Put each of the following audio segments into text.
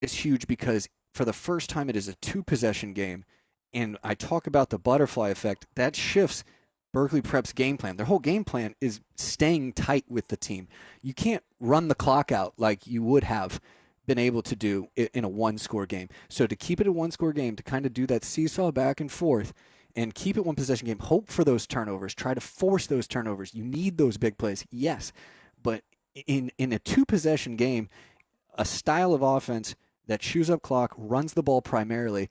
is huge because for the first time it is a two-possession game, and I talk about the butterfly effect. That shifts Berkeley Prep's game plan. Their whole game plan is staying tight with the team. You can't run the clock out like you would have been able to do in a one-score game. So to keep it a one-score game, to kind of do that seesaw back and forth and keep it one-possession game, hope for those turnovers, try to force those turnovers. You need those big plays, yes. But in a two-possession game, a style of offense that chews up clock, runs the ball primarily,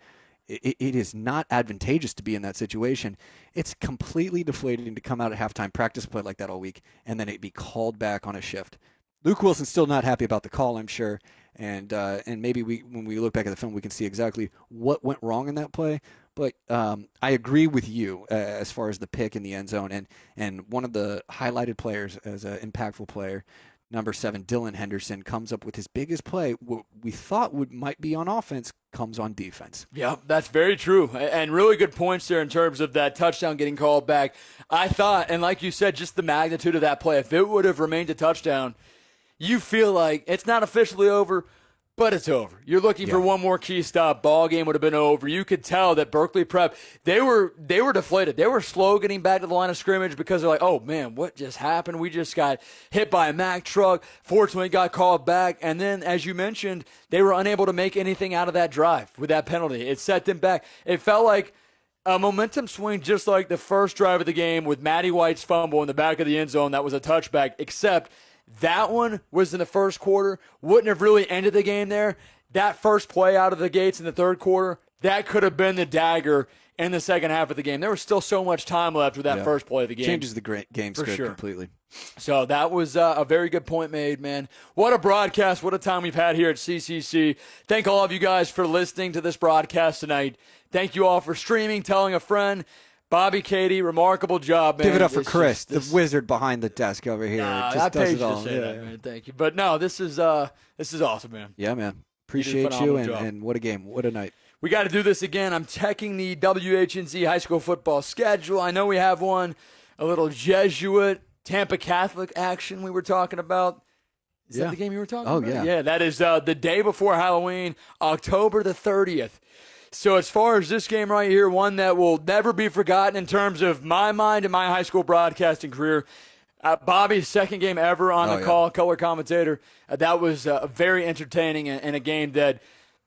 it is not advantageous to be in that situation. It's completely deflating to come out at halftime, practice play like that all week, and then it be called back on a shift. Luke Wilson's still not happy about the call, I'm sure, and maybe when we look back at the film, we can see exactly what went wrong in that play. But I agree with you as far as the pick in the end zone, and one of the highlighted players as an impactful player, number 7, Dylan Henderson, comes up with his biggest play. What we thought might be on offense comes on defense. Yeah, that's very true. And really good points there in terms of that touchdown getting called back. I thought, and like you said, just the magnitude of that play, if it would have remained a touchdown, you feel like it's not officially over, but it's over. You're looking for one more key stop. Ball game would have been over. You could tell that Berkeley Prep, they were deflated. They were slow getting back to the line of scrimmage because they're like, oh, man, what just happened? We just got hit by a Mack truck. Fortunately, got called back. And then, as you mentioned, they were unable to make anything out of that drive with that penalty. It set them back. It felt like a momentum swing just like the first drive of the game with Matty White's fumble in the back of the end zone. That was a touchback, except that one was in the first quarter. Wouldn't have really ended the game there. That first play out of the gates in the third quarter, that could have been the dagger in the second half of the game. There was still so much time left with that first play of the game. Changes the game script completely. So that was a very good point made, man. What a broadcast. What a time we've had here at CCC. Thank all of you guys for listening to this broadcast tonight. Thank you all for streaming, telling a friend. Bobby, Katie, remarkable job, man. Give it up for Chris, the wizard behind the desk over here. Just does it all. That, man. Thank you. But no, this is awesome, man. Yeah, man. Appreciate you, and what a game. What a night. We got to do this again. I'm checking the WHNZ high school football schedule. I know we have one, a little Jesuit, Tampa Catholic action we were talking about. Is that the game you were talking about? Oh, yeah. Yeah, that is the day before Halloween, October the 30th. So as far as this game right here, one that will never be forgotten in terms of my mind and my high school broadcasting career, Bobby's second game ever on the call, color commentator. That was very entertaining and a game that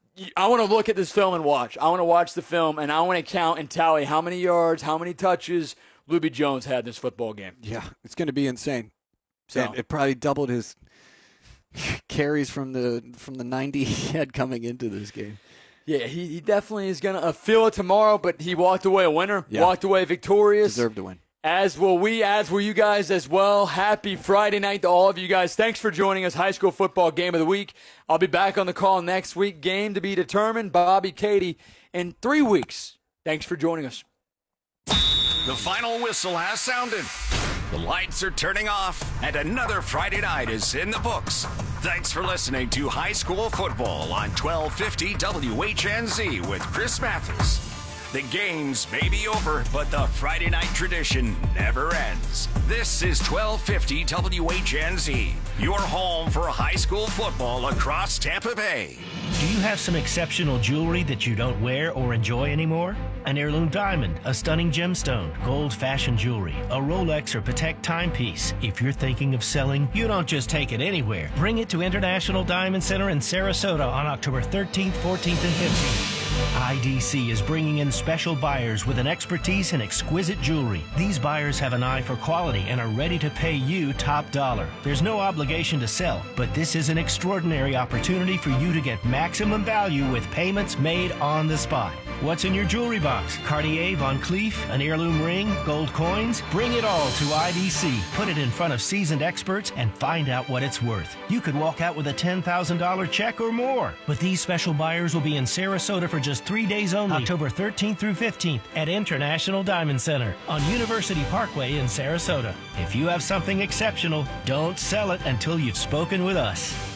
I want to look at this film and watch. I want to watch the film, and I want to count and tally how many yards, how many touches Luby Jones had in this football game. Yeah, it's going to be insane. So it probably doubled his carries from the 90 he had coming into this game. Yeah, he definitely is going to feel it tomorrow, but he walked away a winner, walked away victorious. Deserved to win. As will we, as will you guys as well. Happy Friday night to all of you guys. Thanks for joining us. High school football game of the week. I'll be back on the call next week. Game to be determined. Bobby, Katie, in 3 weeks. Thanks for joining us. The final whistle has sounded. The lights are turning off, and another Friday night is in the books. Thanks for listening to High School Football on 1250 WHNZ with Chris Mathis. The games may be over, but the Friday night tradition never ends. This is 1250 WHNZ, your home for high school football across Tampa Bay. Do you have some exceptional jewelry that you don't wear or enjoy anymore? An heirloom diamond, a stunning gemstone, gold fashion jewelry, a Rolex or Patek timepiece. If you're thinking of selling, you don't just take it anywhere. Bring it to International Diamond Center in Sarasota on October 13th, 14th, and 15th. IDC is bringing in special buyers with an expertise in exquisite jewelry. These buyers have an eye for quality and are ready to pay you top dollar. There's no obligation to sell, but this is an extraordinary opportunity for you to get maximum value with payments made on the spot. What's in your jewelry box? Cartier, Van Cleef, an heirloom ring, gold coins? Bring it all to IDC. Put it in front of seasoned experts and find out what it's worth. You could walk out with a $10,000 check or more. But these special buyers will be in Sarasota for just 3 days only, October 13th through 15th at International Diamond Center on University Parkway in Sarasota. If you have something exceptional, don't sell it until you've spoken with us.